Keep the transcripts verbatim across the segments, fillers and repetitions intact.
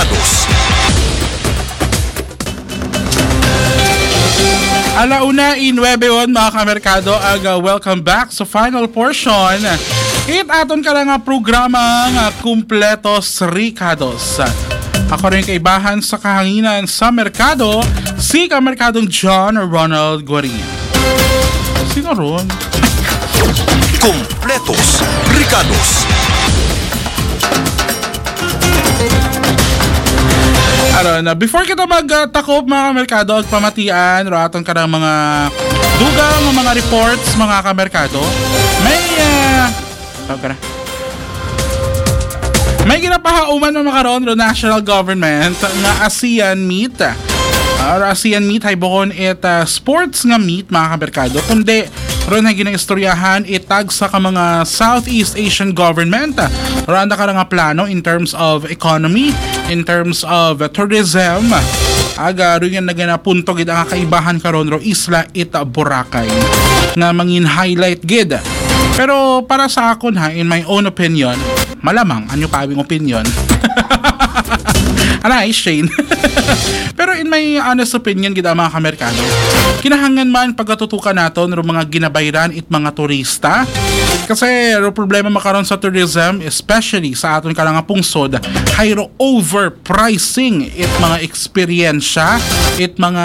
Ricados. Alauna inwebeon mga kamerkado, aga welcome back sa final portion. It aton ka lang nga programang Kumpletos Ricados. Ako rin kaibahan sa kahanginan sa merkado, si kamerkadong John Ronald Guarin. Sino ron? Kumpletos Ricados. Aron, before kita magtakop mga kamerkado at pamatian, raton ka ng mga dugang mga reports mga kamerkado, may uh, okay na. May ginapahauman ng makaroon ng national government na ASEAN Meet. Or ASEAN Meet ay bukon it uh, sports nga meet mga kamerkado, kundi ron ay ginaistoryahan itag sa ka mga Southeast Asian government. Ron na ka nga plano in terms of economy, in terms of uh, tourism. Aga ron yan na ginapunto gid ang kaibahan karon ro isla ita Boracay na mangin highlight gid. Pero para sa akon ha, in my own opinion, malamang anyo pa aming opinion. Anay, Shane. Pero in my honest opinion, gida mga kamerkano, kinahangan man pagkatutukan naton ng mga ginabayran it mga turista. Kasi ro problema makaroon sa tourism, especially sa aton ka nga pungsod, hayro overpricing it mga eksperyensya, it mga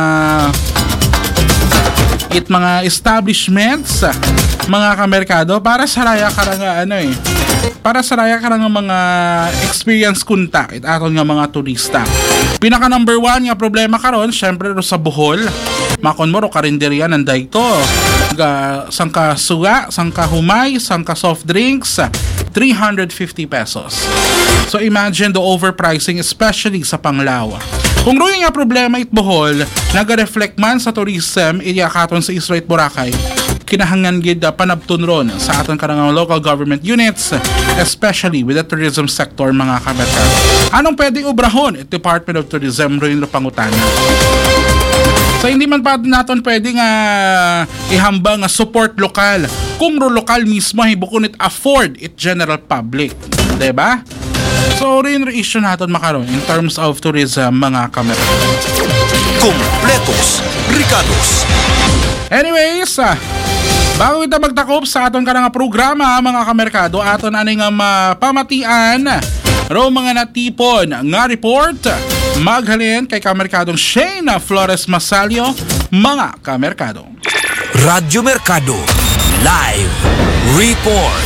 it mga establishments, mga kamerkado, para sa raya karanga ano eh, para sa raya karanga mga experience kunta it aton nga mga turista. Pinaka number one nga problema karon, syempre ro sa Bohol, makon mo ro karinderya ng dayto, ga sangka suga, sangka humay, sangka soft drinks, three hundred fifty pesos. So imagine the overpricing, especially sa Panglao. Kung ro nga problema it Bohol, naga-reflect man sa tourism iya katon sa Isla it Boracay, kinahangan gid uh, panabton ron sa aton kanang local government units, especially with the tourism sector mga kamerkado. Anong pwedeng obrahon it Department of Tourism ro yung pangutana? So hindi man pa naton pwedeng uh, ihambang uh, support lokal kung ro lokal mismo hibukon it afford it general public, diba? So rin issue natin makaroon in terms of tourism mga kamerkado. Kumpletos Ricados. Anyways, uh, bago kita magtakop sa aton kanang programa mga kamerkado, aton aning uh, pamatian ro mga natipon nga report, maghalin kay kamerkadong Shane Flores Masalio mga kamerkado. Radyo Mercado Live Report.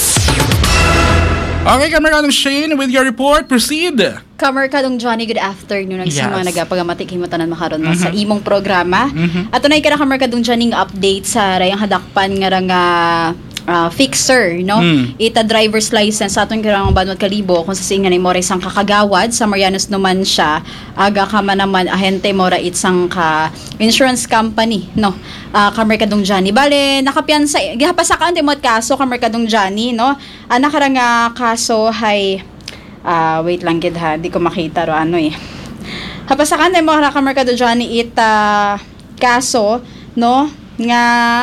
Okay, kamerkadong Shane, with your report, proceed. Kamerkadong Johnny, good afternoon. Ang yes. Mga nagapagamatik himutanan makaroon mm-hmm. sa imong programa. Mm-hmm. At tunay ka na kamerkadong Johnny update sa rayang hadakpan nga nga uh, fixer, no? Mm. Ita driver's license sa atong kirang Banwat Kalibo kung sa singa ni Mora isang kakagawad sa Marianos naman siya, aga ka man naman ahente Mora itsang ka insurance company, no? Uh, kamerkadong Johnny. Bale, nakapiansa, gihapasakaan timot kaso kamerkadong Johnny, no? Uh, nakaranga kaso hay uh, wait lang gid ha, di ko makita ro ano eh. Hapasakan tay mo kamerkado Johnny it uh, kaso, no? Nga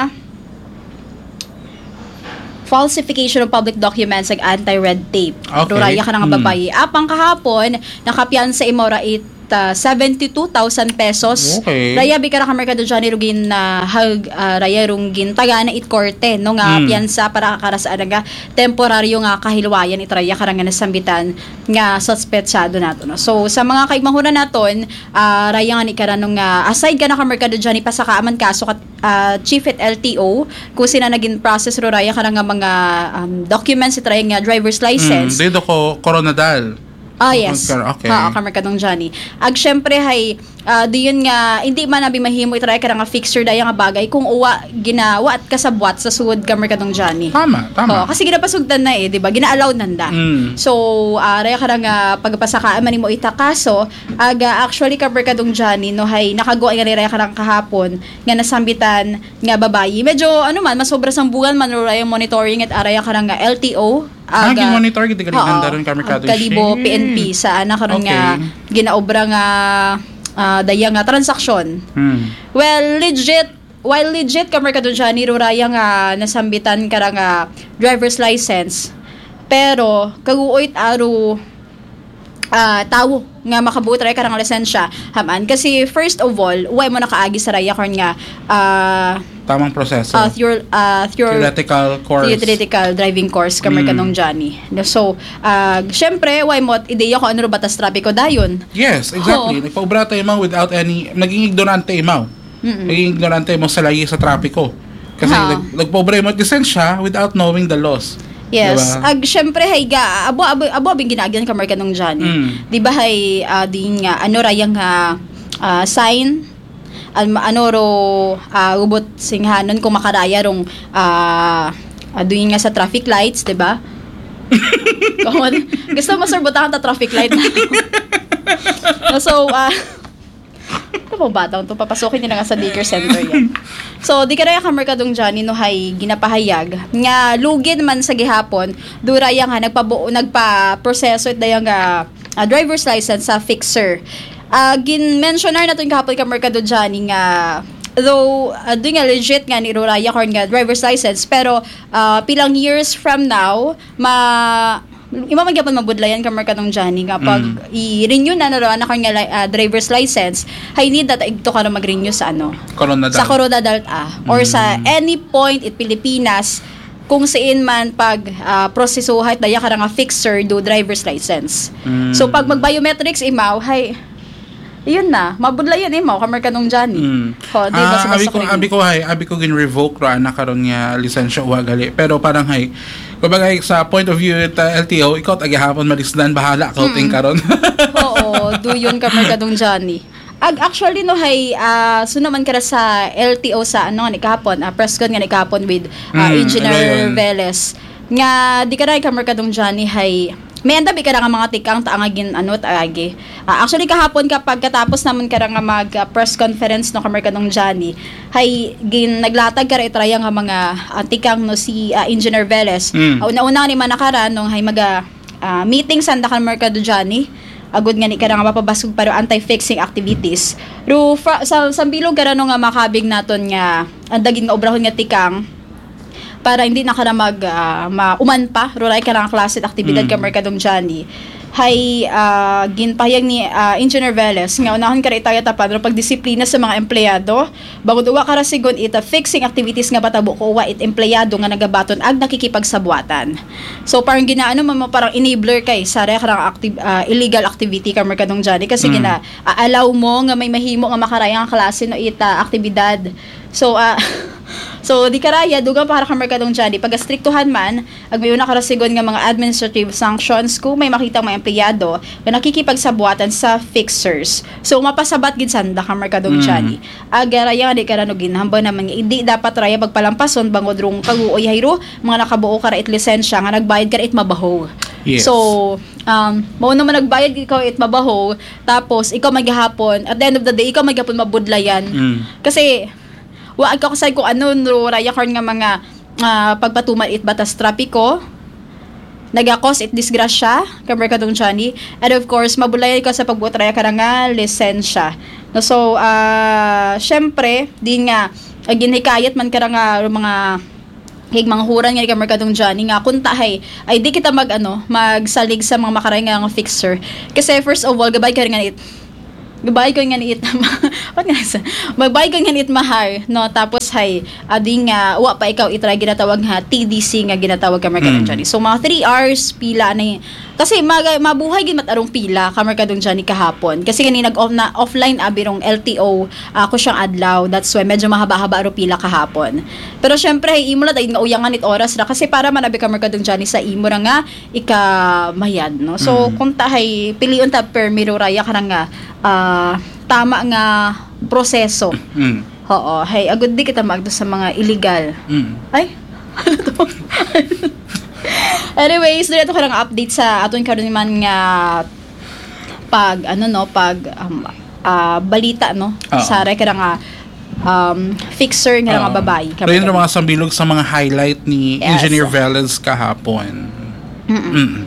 falsification of public documents ag anti-red tape. Okay. Ruraya ka nga babayi. Hmm. Apang kahapon, nakapiansa imora it uh, seventy-two thousand pesos. Okay. Raya bi ka na kamerkado Johnny rugin na uh, hag uh, raya rungin taga na it korte no nga hmm. piansa para karasaan nga temporaryo nga kahilwayan it raya ka nga nasambitan nga suspetsado nato no. So sa mga kaigmahuna naton, uh, raya nga ni karanong uh, aside ka na kamerkado Johnny pa sa kaaman kaso kat uh, chief at L T O kung sina naging process ro raya ka nga mga um, documents it raya nga driver's license. Hmm, dito ko koronadal. Ah, yes. Okay. Ha, kamerkadong Johnny. Ag syempre hay uh, diyon nga hindi man nabi mahimo itry ka nga fixture daya nga bagay kung uwa ginawa at kasabwat sa suod kamerkadong Johnny. Tama, tama. Oh, kasi ginapasugdan na eh, di ba? Gina-allow nanda. Mm. So, uh, raya ka nga pagpasaka man mo ita kaso, aga actually kamerkadong Johnny no hay nakago nga raya ka kahapon nga nasambitan nga babayi. Medyo ano man masobra sang buwan man raya monitoring at araya ka nga L T O. Aga, ah, monitor gid gali nanda ron kamerkado. Kalibo P N P sa ana karon okay. nga ginaobra nga uh, daya nga transaksyon. Hmm. Well, legit while legit kamerkado Johnny ruraya nga nasambitan ka nga driver's license. Pero kaguoyt aro uh, tawo nga makabuot ray karang lisensya haman kasi first of all way mo nakaagi sa raya kon nga uh, tamang proseso uh, your, uh, your theoretical course theoretical driving course kamay mm. kanong Johnny so uh, syempre way mo ideya ko ano ro batas trapiko dayon yes exactly oh. Nagpaubra tayo mo without any naging ignorante mo mm-mm. Naging ignorante mo sa layi sa trapiko kasi nag, nagpaubra mo lisensya without knowing the laws. Yes. Diba? Ag syempre hay ga abo abo abo abing ginagyan ka marka nung Johnny. Mm. Di ba hay uh, din nga ano rayang nga uh, sign an ano ro uh, ubot singhanon kung makaraya rong uh, aduin nga sa traffic lights, di ba? Gusto mo sir butahan ta traffic light na. So uh, ano ba batang to papasukin nila nga sa daycare center yan. So di karaya ka merkadong Johnny no hay ginapahayag nga lugid man sa gihapon duraya nga nagpabuo nagpa-proseso it dayang nga uh, driver's license sa fixer. Uh, gin-mentionar natin kahapon ka merkado Johnny nga though uh, doon nga legit nga ni Roraya Korn nga driver's license pero uh, pilang years from now ma ima magyapon mabudlayan ka merkadong Johnny nga pag mm. i-renew na naroon na kanya uh, driver's license hay need that ito ka na mag-renew sa ano Corona sa Corona Delta mm. or sa any point in Pilipinas kung siin man pag uh, prosesuhat daya ka nga fixer do driver's license mm. So pag mag-biometrics imaw hay yun na, mabudlayan eh mo, kamar ka nung Johnny. Mm. Ho, di ba, uh, abi ko, abi ko, hay, abi ko gin-revoke ra na karon nga lisensya uwagali. Pero parang hay, kumbaga sa point of view ta L T O, ikaw tagahapon malisdan bahala ka ting karon. Oo, do yun kamar ka nung Johnny. Ag actually no hay uh, so naman kara sa L T O sa ano ni kahapon, uh, press con nga ni kahapon with uh, mm, Engineer Velez. Nga di ka ray kamar ka nung Johnny hay may anda bi ka nga mga tikang taangagin ano taagi. Uh, actually kahapon kapag katapos naman ka nga mag uh, press conference no kamar kanong Johnny, hay gin naglatag ka ra itraya nga mga uh, tikang no si uh, Engineer Velez. Mm. Uh, una-una ni man nakara nung hay maga uh, meeting sanda kamar ka do Johnny. Agud nga ni ka nga mapabasog pero anti-fixing activities. Ru fra, sa sambilog ka no nga makabig naton nga andagin nga obrahon nga tikang para hindi na ka na mag uh, mauman pa ruray ka ng klase at aktibidad mm. ka merkadong Johnny hay uh, ginpahayag ni uh, Engineer Velez nga unahon ka rin tayo tapan pagdisiplina sa mga empleyado bagod uwa ka rasigon ita fixing activities nga batabo ko uwa it empleyado nga nagabaton ag nakikipagsabuatan so parang ginaano mo parang enabler kay sa rekarang active, uh, illegal activity ka merkadong Johnny kasi mm. gina uh, allow mo nga may mahimo nga makarayang klase no ita aktibidad so uh, So, di karaya, dugang para ka merkadong Johnny. Pag astriktuhan man, ag may una karasigon nga mga administrative sanctions kung may makita mga empleyado na nakikipagsabuatan sa fixers. So, mapasabat gid sanda ka merkadong mm. Johnny. Ag raya di karanugin, hambang naman hindi dapat raya pagpalampason bangod rong kaguoy hayro, mga nakabuo ka ra it lisensya nga nagbayad ka ra it mabaho. Yes. So, um, mao naman nagbayad ikaw it mabaho, tapos ikaw maghapon, at the end of the day, ikaw maghapon mabudlayan. Mm. Kasi, wa ka kasay ko ano no raya karn nga mga uh, pagpatuman it batas trapiko nagakos it disgrasya kamar kadong Johnny and of course mabulay ka sa pagbuot raya ka nga lisensya no so uh, syempre din nga uh, ginhikayat man ka nga mga hig mga huran nga kamar kadong Johnny nga kunta hay ay di kita mag ano magsalig sa mga makaray nga fixer kasi first of all gabay ka nga it Gabay ko nga niit what nga sa magbay ko nga niit mahar no tapos hay ading nga uh, wa pa ikaw itry ginatawag nga T D C nga ginatawag ka merkadong mm. Johnny so mga three hours pila na kasi mag, mabuhay gid matarong pila ka merkadong Johnny kahapon kasi gani nag off na offline abirong L T O ako uh, siyang adlaw that's why medyo mahaba-haba ro pila kahapon pero syempre hey, imo la dahil nga uyangan it oras ra kasi para man abi ka merkadong Johnny sa imo ra nga ika mayad no so mm. kung tahay piliun ta per miro raya ka nga uh, tama nga proseso. Mm. Oo, hey, agud di kita magdo sa mga illegal. Mm. Ay. Ano to? Anyways, dito ka lang update sa aton karon man nga pag ano no, pag um, uh, balita no Uh-oh. Sa re ka nga um, fixer nga nga babae. Kaya yung mga sambilog sa mga highlight ni yes. Engineer Velez kahapon. Mm.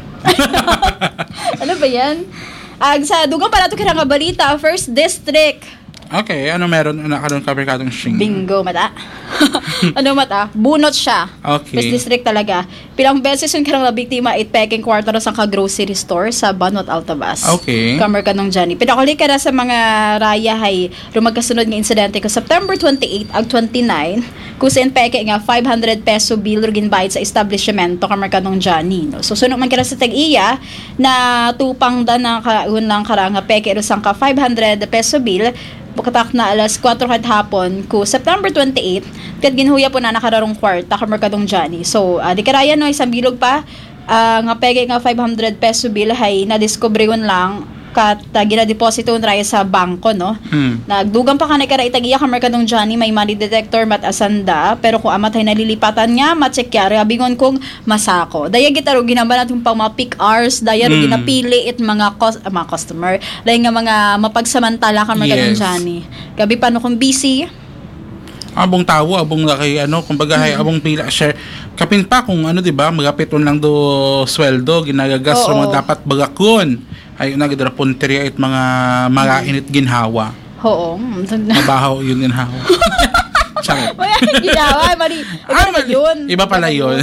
Ano ba yan? Ag sa dugang pala ito kaya nga balita, first district. Okay, ano meron na karon kabarkadong shing? Bingo, mata. ano mata, bunot siya. Okay. First district talaga. Pilang beses yung karang biktima it peking kwarta sa ka-grocery store sa Banot Altabas. Okay. Kamar ka nung Johnny. Pinakuli ka na sa mga raya hay rumagkasunod ng insidente ko September twenty-eight ag twenty-nine kusin peke nga five hundred peso bill rugin bayad sa establishmento kamar ka nung Johnny. No? So sunod man ka sa tag-iya na tupang da na kaunang karang peke rusang ka five hundred peso bill bukatak na alas four kat hapon ko September twenty-eight kat ginhuya po na nakararong kwarta kamar ka nung Johnny. So uh, di karaya no isang bilog pa uh, nga peke nga five hundred peso bill hay na-discover yun lang kat uh, gina-deposito raya sa bangko no. Hmm. Nagdugang pa kanay kara itagiya kamar ka nung Johnny may money detector mat asanda pero kung amat ay nalilipatan nga matsekyari abingon kong masako. Daya gitaro ginamba natin pang mga peak hours daya hmm. ginapili it mga cos- uh, mga customer daya nga mga mapagsamantala kamar yes. ka nung Johnny. Gabi pa no kung busy abong tawo abong kay ano kumbaga hay mm. abong pila share kapin pa kung ano di ba magapiton lang do sweldo ginagagas mo dapat bagakon ay nagadara punteriya it mga marainit ginhawa. Oo. Mabahaw yun ginhawa. Charot. Ginawa, mali. Iba ah, mali. Yun. Iba pala yun.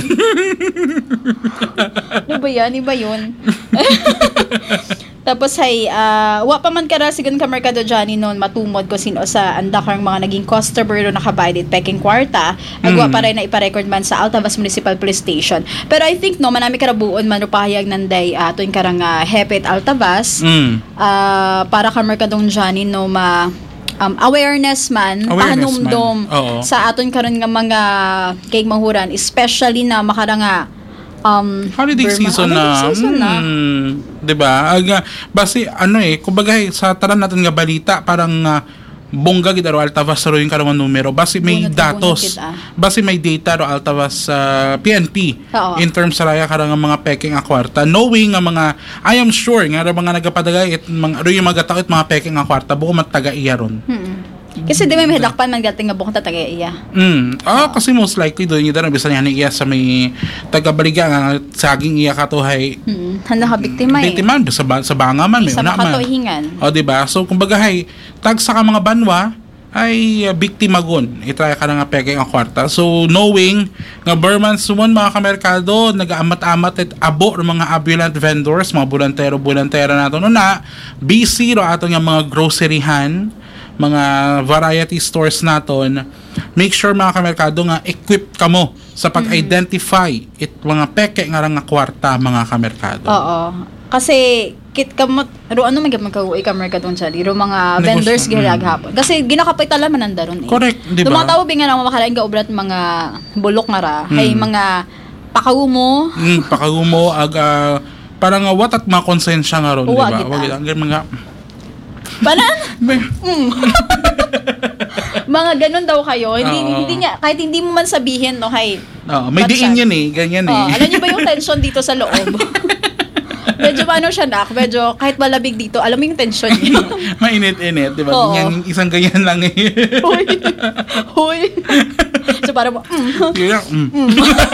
Iba yan, iba yun. Tapos ay, uh, wa pa man ka rasigan ka Mercado Johnny noon matumod ko sino sa andakang mga naging customer no nakabayad peking kwarta. Agwa mm. pa rin na iparecord man sa Altabas Municipal Police Station. Pero I think no, manami karabuon man rupahayag nanday uh, tuwing karang uh, Hepet Altabas mm. uh, para ka Mercadong Johnny no ma Um, awareness man pahanumdom sa aton karon nga mga kay mahuran especially na makaranga um holiday Burma. season holiday na, season na. Hmm, 'di ba aga basi ano eh kumbaga sa taran natin nga balita parang uh, bongga gid aro Altabas ro yung karong numero basi may bunot, datos bunot basi may data ro Altabas sa uh, P N P Oo. in terms sa raya karang mga peking a kwarta knowing nga mga I am sure nga mga nagapadagay it mga ro yung mga tao it mga peking a kwarta buko mataga iya ron hmm. Kasi di may mahidakpan man gating nga bukong tatagay iya. Mm. Ah, kasi most likely doon yung dara bisan yan iya sa may taga-baliga nga saging iya katuhay. Hmm. Handa ka biktima eh. Biktima sa sa banga man may una man. O di ba? So kumbaga hay tag sa ka mga banwa ay uh, biktima gon. I-try ka na nga peking ang kwarta. So knowing nga Burman sumon mga kamerkado nagaamat-amat at abo ng mga ambulant vendors, mga bulantero-bulantera nato no na busy ro ato nga mga groceryhan mga variety stores naton, make sure mga kamerkado nga equipped kamo sa pag-identify it mga peke nga nga kwarta mga kamerkado. Oo. Kasi kit kamot ro ano man gyud magkauy kamerkado chali ro mga Negos- vendors gihag hapon. Kasi ginakapitala man nandaron eh. Correct, di ba? Dumataw binga na makalain ga obrat mga bulok nga ra, hmm. hay mga pakawumo. Mm, pakawumo ag uh, parang uh, wat at mga konsensya nga ron, di ba? Wag ang mga Banan? mm. Mga ganun daw kayo. Hindi uh, hindi niya kahit hindi mo man sabihin no kay. Oh, may diin yan eh, ganyan eh. Oh, alam niyo ba yung tension dito sa loob? Medyo ano siya nak, medyo kahit malamig dito, alam mo yung tension niya. Mainit-init, di ba? Ganyan, isang ganyan lang eh. Hoy. Hoy. So para mo, mm. Yeah, mm. mm.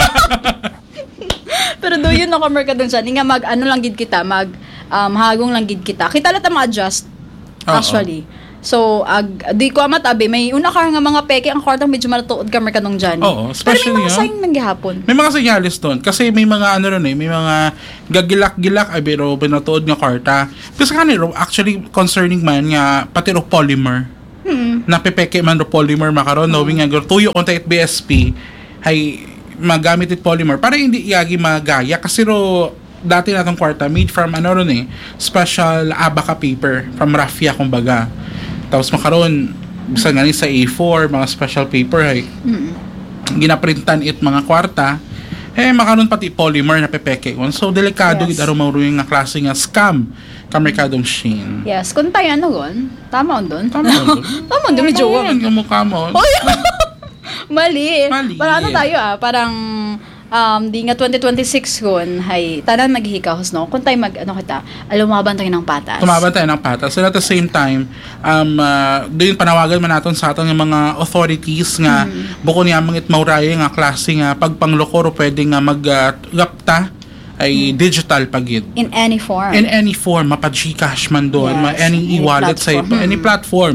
Pero do yun no kamerkadong siya, nga mag ano lang gid kita, mag um, hagong lang gid kita. Kita lang ta ma-adjust. Actually. Uh-oh. So, ag, di ko amat abi, may una ka nga mga peke, ang kwartang medyo maratuod ka merkanong dyan. Oo, especially. Pero may mga sign ng gihapon. May mga senyales doon. Kasi may mga ano rin eh, may mga gagilak-gilak, ay pero binatuod nga kwarta. Kasi kaniro, actually, concerning man nga, pati ro polymer. Hmm. Napipeke man ro polymer makaroon, hmm. knowing nga, tuyo konta it B S P, ay magamit it polymer, para hindi iagi magaya. Kasi ro, dati natong kwarta made from ano ron eh special abaca paper from raffia kumbaga tapos makaroon bisa nga ni sa A four mga special paper ay mm. ginaprintan it mga kwarta eh makaroon pati polymer na pepeke so delikado yes. gid aro mao nga klase nga scam kamerkadong Shein yes kun tayo ano gon tama on don tama on don tama on don medyo ang mukha mo mali mali para ano tayo ah parang Um, di nga twenty twenty-six gon hay tanan maghihikahos no kung tayo mag ano kita lumaban tayo ng patas lumaban tayo ng patas so at the same time um uh, doon panawagan man naton sa aton nga mga authorities nga mm. buko niya mangit mauraye nga klase nga pagpangloko ro pwede nga maggapta uh, ay mm. digital pagid in any form in any form mapa Gcash man doon yes, ma any e-wallet sa mm. any platform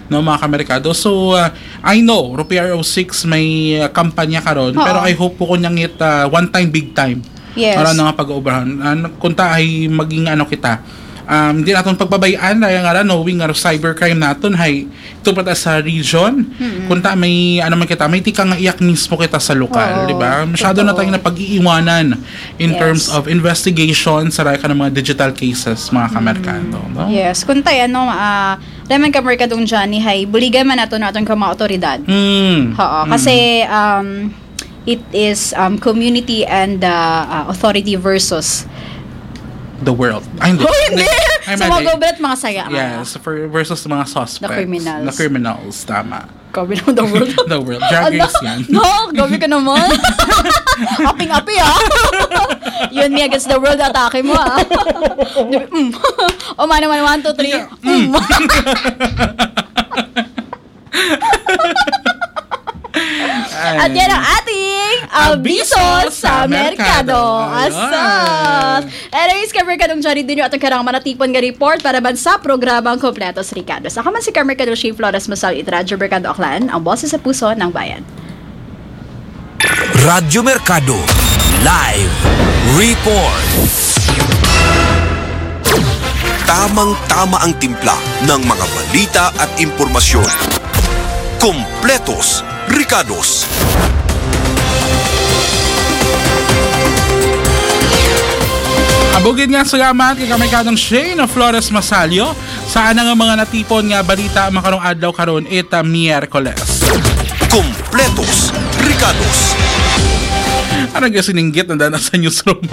no mga kamerkado. So uh, I know P R O six may uh, kampanya karon, pero I hope po kunyang it uh, one time big time. Yes. Para na nga pag-obrahan. Uh, kunta ay maging ano kita. Um, hindi natin pagbabayaan dahil nga knowing nga cybercrime natin hay ito pata sa region. Mm-hmm. Kunta may ano man kita, may tika nga iyak mismo kita sa lokal, di ba? Masyado totoo. Na tayong napag-iiwanan in yes. terms of investigation sa raya ka ng mga digital cases, mga kamerkado. Mm-hmm. No? Yes, kunta ano, ah, uh, Raman kamerkadong Johnny hay buligan man nato naton ka mga otoridad. Mm. Oo, kasi um it is um community and uh, uh, authority versus the world. Ay, hindi. Oh, hindi! So, mga goblet, mga saya. Yes, for, versus mga suspects. The criminals. The criminals, tama. Gabi naman, the world. The world. Drag race yan. No, gabi ka naman. Aping-api, ah. Yun me against the world, atake mo, ah. mm. O, man naman, one, two, three. Yeah. Mm. At yan ang ating abiso sa merkado. Asal! Anyways, kamerkadong Johnny Dunyo at ang karang manatipon nga report para man sa programang Kompletos Ricados. Ako man si kamerkado Shane Flores Masal it Radyo Mercado Aklan, ang boses sa puso ng bayan. Radyo Mercado Live Report. Tamang-tama ang timpla ng mga balita at impormasyon. Kompletos Ricados. Abugin nga salamat kay kamerkadong Shane Flores Masalio saan nga mga natipon nga balita makarong adlaw karon eta Miyerkules. Kompletos Ricados. Ano nga sininggit na dana sa newsroom?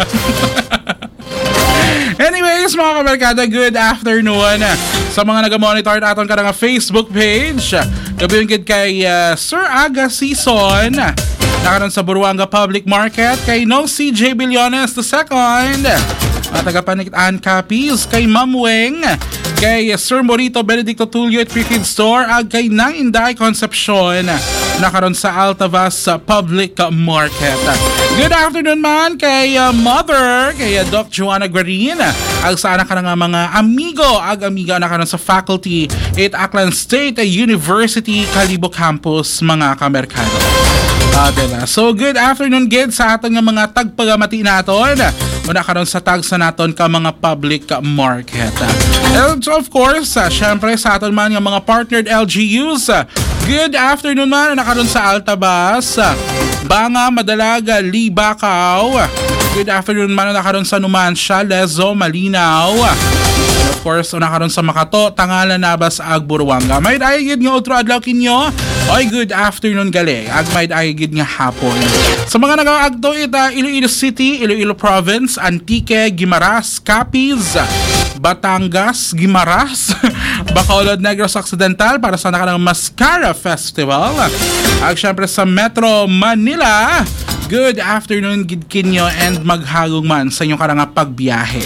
Anyways, mga kamerkada, good afternoon sa mga nag-monitor aton ka nga Facebook page. Gabi yung gid kay uh, Sir Aga Season nakaroon sa Buruanga Public Market, kay No C J Billones the second, mga tagapanikitaan copies, kay Ma'am Weng, kay Sir Morito Benedicto Tulio at Pre-Feed Store, ag kay Nang Inday Concepcion nakaroon sa Altavas Public Market. Good afternoon man kay uh, Mother, kay uh, Doc Joanna Guarin, ag sana ka nga mga amigo, ag amiga nakaroon sa faculty at Aklan State University Calibo Campus, mga kamerkado. Uh, diba? So good afternoon gid sa aton nga mga tagpagamati naton. Muna karon sa tag sa naton ka mga public market. And so of course, uh, syempre sa aton man nga mga partnered L G Us. Uh, good afternoon man nakaroon sa Altabas, uh, Banga, Madalaga, Libakaw. Good afternoon man nakaroon sa Numancia, Lezo, Malinaw. Of course, nakaroon sa Makato, Tangala, Nabas, ag Buruanga. May ayigid nga outro adlaw kinyo. Oy, good afternoon gali. Ag may ayigid nga hapon. Sa mga nag-aagto ita, Iloilo City, Iloilo Province, Antique, Guimaras, Capiz, Batangas, Guimaras, Bacolod, Negros Occidental para sa nakanang Mascara Festival. Ag syempre sa Metro Manila, good afternoon gid kinyo and maghagong man sa inyong karanga pagbiyahe.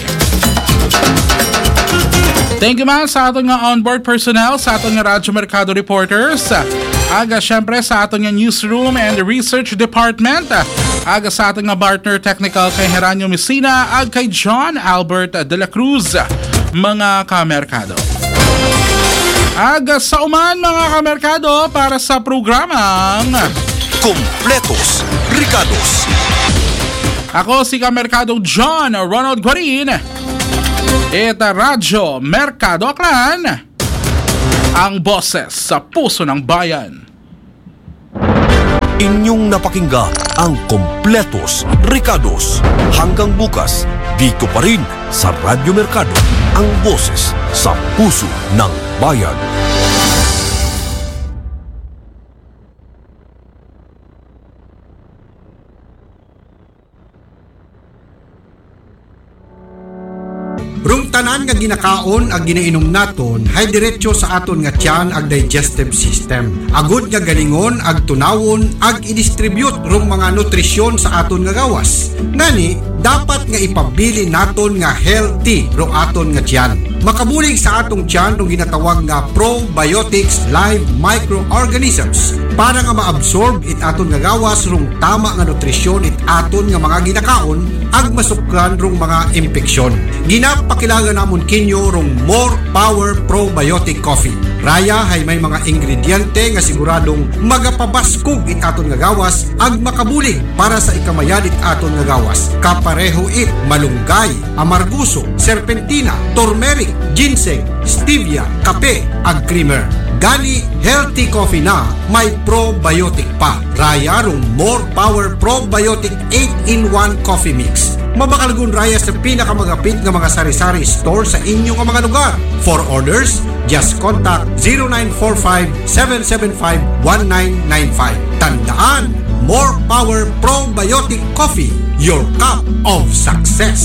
Thank you man sa aton nga onboard personnel, sa aton nga Radyo Mercado reporters, aga syempre sa aton nga newsroom and research department, aga sa aton nga partner technical kay Heranio Messina, ag kay John Albert de la Cruz, mga kamerkado. Aga sa uman mga kamerkado para sa programang Kompletos Ricados. Ako si kamerkado John Ronald Guarin. Eta Radyo Mercado Aklan, ang boses sa puso ng bayan. Inyong napakinggan ang Kompletos Ricados. Hanggang bukas, dito pa rin sa Radyo Mercado, ang boses sa puso ng bayan. Rung tanan nga ginakaon ag ginainom naton hay diretso sa aton nga tiyan ag digestive system. Agud nga galingon ag tunawon ag i-distribute rung mga nutrisyon sa aton nga gawas. Ngani dapat nga ipabili naton nga healthy rung aton nga tiyan. Makabulig sa atong tiyan rung ginatawag nga probiotics live microorganisms para nga maabsorb it aton nga gawas rung tama nga nutrisyon it aton nga mga ginakaon ag masukran rung mga impeksyon. Ginapakilala namon kinyo rung More Power Probiotic Coffee. Raya hay may mga ingrediente nga siguradong magapabaskog it aton nga gawas ag makabulig para sa ikamayan it aton nga gawas. Kapareho it malunggay, amarguso, serpentina, turmeric, ginseng, stevia, kape ag creamer. Gani healthy coffee na may probiotic pa. Raya rong More Power Probiotic eight in one Coffee Mix. Mabakalgun raya sa pinakamagapit nga mga sari-sari store sa inyong mga lugar. For orders, just contact zero nine four five, seven seven five, one nine nine five. Tandaan, More Power Probiotic Coffee, your cup of success.